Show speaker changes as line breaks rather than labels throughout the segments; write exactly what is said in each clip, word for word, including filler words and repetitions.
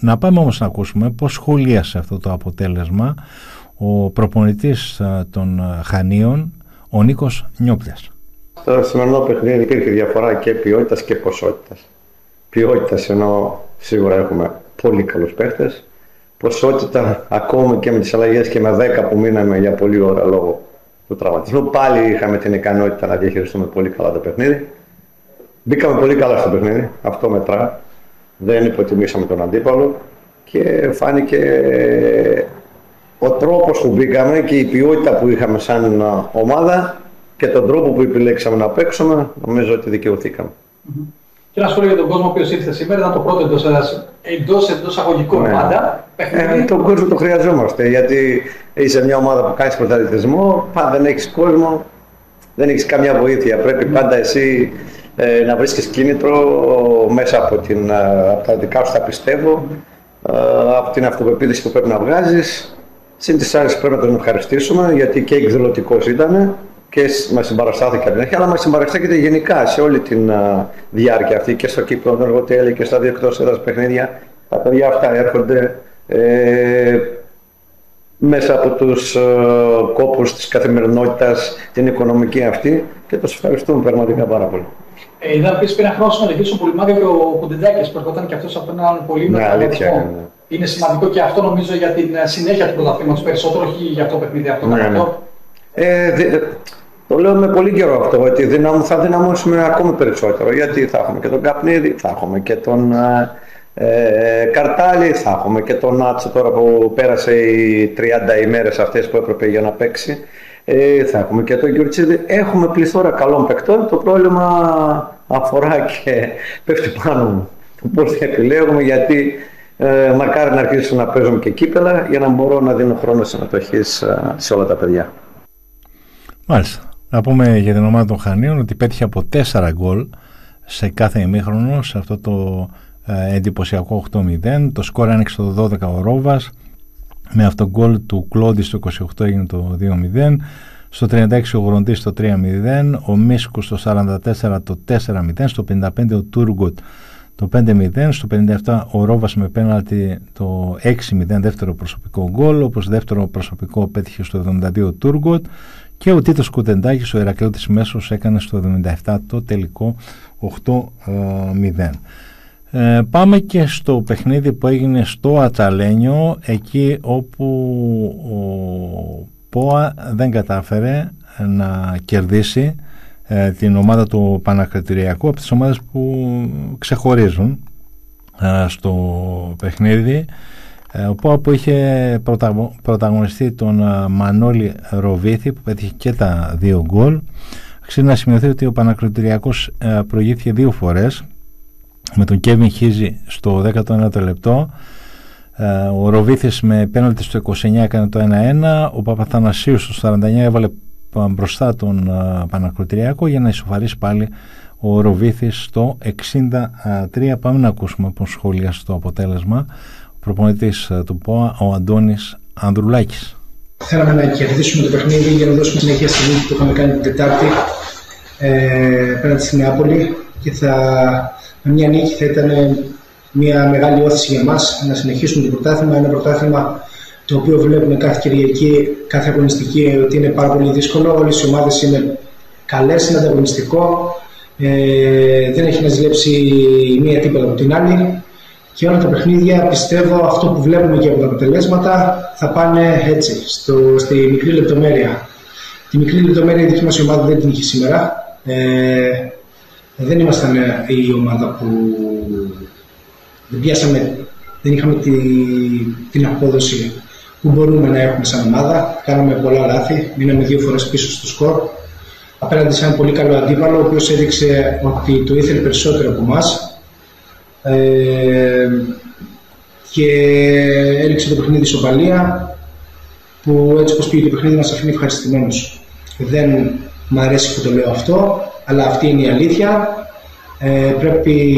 Να πάμε όμως να ακούσουμε πώς σχολίασε αυτό το αποτέλεσμα ο προπονητής των Χανίων, ο Νίκος Νιόπλιας.
Στο σημερινό παιχνίδι υπήρχε διαφορά και ποιότητας και ποσότητας. Ποιότητας εννοώ σίγουρα έχουμε πολύ καλούς παίχτες. Ποσότητα ακόμη και με τις αλλαγές και με δέκα που μείναμε για πολλή ώρα λόγω του τραυματισμού. Πάλι είχαμε την ικανότητα να διαχειριστούμε πολύ καλά το παιχνίδι. Μπήκαμε πολύ καλά στο παιχνίδι, αυτό μετρά. Δεν υποτιμήσαμε τον αντίπαλο και φάνηκε ο τρόπος που μπήκαμε και η ποιότητα που είχαμε σαν ομάδα και τον τρόπο που επιλέξαμε να παίξουμε, νομίζω ότι δικαιωθήκαμε.
Mm-hmm. Και ένα σχόλιο για τον κόσμο που ήρθε σήμερα, ήταν το πρώτο εντός εντός, εντός αγωγικών
ναι. πάντα. Ε, τον κόσμο το χρειαζόμαστε, γιατί είσαι μια ομάδα που κάνεις πρωταθλητισμό, πάντα δεν έχεις κόσμο, δεν έχεις καμιά βοήθεια. Πρέπει πάντα εσύ ε, να βρίσκεις κίνητρο μέσα από, την, από τα δικά σου τα πιστεύω, ε, από την αυτοπεποίθηση που πρέπει να βγάζεις. Συν τις άλλες πρέπει να τον ευχαριστήσουμε, γιατί και εκδηλωτικός ήταν και μας συμπαραστάθηκε από την αρχή, αλλά μας συμπαραστάθηκε γενικά σε όλη τη διάρκεια αυτή και στο κύπελλο των Εργοτέλη και στα δύο εκτός έδρας παιχνίδια. Τα παιδιά αυτά έρχονται ε, μέσα από τους ε, κόπους της καθημερινότητας, την οικονομική αυτή, και τους ευχαριστούμε πραγματικά πάρα πολύ.
Ε, είδα επίσης πριν ένα χρόνο συμμετοχή ο Πουλιμάκη και ο Κουντεντάκης, που έρχονταν και αυτός από έναν πολύ μεγάλο
αριθμό. Ναι.
Είναι σημαντικό και αυτό νομίζω για την συνέχεια του πρωταθλήματος περισσότερο, όχι για αυτό το παιχνίδι αυτό.
Ναι, ναι. Ε, δι, το λέω με πολύ καιρό αυτό, ότι δυναμ, θα δυναμώσουμε ακόμη περισσότερο, γιατί θα έχουμε και τον Καπνίδη, θα έχουμε και τον ε, Καρτάλη, θα έχουμε και τον Νάτσο τώρα που πέρασε οι τριάντα ημέρες αυτές που έπρεπε για να παίξει, ε, θα έχουμε και τον Γιουρτσίδη. Έχουμε πληθώρα καλών παικτών, το πρόβλημα αφορά και πέφτει πάνω μου πώς θα επιλέγουμε, γιατί ε, μακάρι να αρχίσουν να παίζουν και κύπελα για να μπορώ να δίνω χρόνο συμμετοχής ε, σε όλα τα παιδιά.
Μάλιστα. Να πούμε για την ομάδα των Χανίων ότι πέτυχε από τέσσερα γκολ σε κάθε ημίχρονο, σε αυτό το ε, εντυπωσιακό οκτώ μηδέν. Το σκορ άνοιξε το δώδεκα ο Ρόβας, με αυτό γκολ του Κλόντι στο είκοσι οκτώ έγινε το δύο μηδέν, στο τριάντα έξι ο Γροντής το τρία μηδέν, ο Μίσκου στο σαράντα τέσσερα το τέσσερα μηδέν, στο πενήντα πέντε ο Τούργκοτ το πέντε μηδέν, στο πενήντα επτά ο Ρόβας με πέναλτι το έξι μηδέν, δεύτερο προσωπικό γκολ, όπως δεύτερο προσωπικό πέτυχε στο εβδομήντα δύο ο Τούργκοτ, και ο Τίτος Κουτεντάκης, ο Ηρακλέωτης Μέσος, έκανε στο εβδομήντα επτά το τελικό οκτώ μηδέν. Ε, πάμε και στο παιχνίδι που έγινε στο Ατσαλένιο, εκεί όπου ο ΠΟΑ δεν κατάφερε να κερδίσει ε, την ομάδα του Πανακρατηριακού από τις ομάδες που ξεχωρίζουν ε, στο παιχνίδι. Ο ΠΟΑ που είχε πρωταγω, πρωταγωνιστεί τον Μανώλη Ροβίθη, που πέτυχε και τα δύο γκολ. Αξίζει να σημειωθεί ότι ο Πανακρατηριακός προηγήθηκε δύο φορές, με τον Κέβιν Χίζη στο δέκατο ένατο λεπτό, ο Ροβίθης με πέναλτι στο είκοσι εννιά έκανε το ένα ένα, ο Παπαθανασίου στο σαράντα εννιά έβαλε μπροστά τον Πανακρατηριακό για να ισοφαρίσει πάλι ο Ροβίθης στο εξήντα τρία. Πάμε να ακούσουμε πώς σχολίασε το αποτέλεσμα ο προπονητής του ΠΟΑ, ο Αντώνης Ανδρουλάκης.
Θέλαμε να κερδίσουμε το παιχνίδι για να δώσουμε συνέχεια στη νίκη που είχαμε κάνει την Τετάρτη ε, πέραντι στη Νεάπολη, και θα, με μια νίκη θα ήταν μια μεγάλη όθηση για μας να συνεχίσουμε το πρωτάθλημα. Ένα πρωτάθλημα το οποίο βλέπουμε κάθε Κυριακή, κάθε αγωνιστική, ότι είναι πάρα πολύ δύσκολο. Όλες οι ομάδες είναι καλές, είναι ανταγωνιστικό, ε, δεν έχει να ζηλέψει μία τίποτα από την άλλη. Και όλα τα παιχνίδια, πιστεύω, αυτό που βλέπουμε και από τα αποτελέσματα θα πάνε έτσι, στο, στη μικρή λεπτομέρεια. Τη μικρή λεπτομέρεια η δική μας ομάδα δεν την είχε σήμερα. Ε, δεν ήμασταν η ομάδα που δεν πιάσαμε, δεν είχαμε τη, την απόδοση που μπορούμε να έχουμε σαν ομάδα. Κάναμε πολλά λάθη, μείναμε δύο φορές πίσω στο σκορ. Απέναντι σε έναν πολύ καλό αντίπαλο, ο οποίος έδειξε ότι το ήθελε περισσότερο από εμάς. Ε, και έριξε το παιχνίδι ισοπαλία, που έτσι όπως πήγε το παιχνίδι μας αφήνει ευχαριστημένος. Δεν μ' αρέσει που το λέω αυτό, αλλά αυτή είναι η αλήθεια. Ε, πρέπει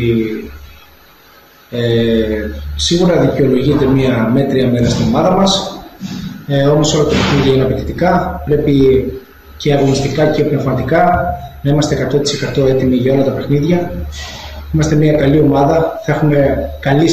ε, σίγουρα δικαιολογείται μια μέτρια μέρα στην ομάδα μας, ε, όμως όλα τα παιχνίδια είναι απαιτητικά. Πρέπει και αγωνιστικά και πνευματικά να είμαστε εκατό τοις εκατό έτοιμοι για όλα τα παιχνίδια. Είμαστε μια καλή ομάδα, θα έχουμε καλή